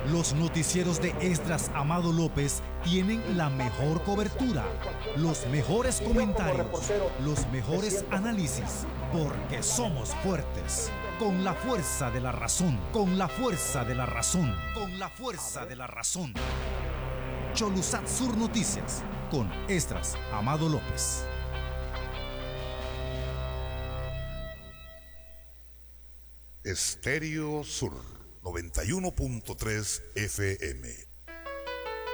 Los noticieros de Esdras Amado López tienen la mejor cobertura, los mejores comentarios, los mejores análisis, porque somos fuertes. Con la fuerza de la razón, con la fuerza de la razón, con la fuerza de la razón. Cholusat Sur Noticias, con Esdras Amado López. Estéreo Sur 91.3 FM.